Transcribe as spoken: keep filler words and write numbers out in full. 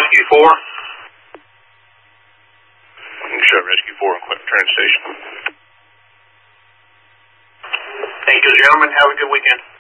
Rescue four. Show Rescue four in Clinton train station. Thank you, gentlemen. Have a good weekend.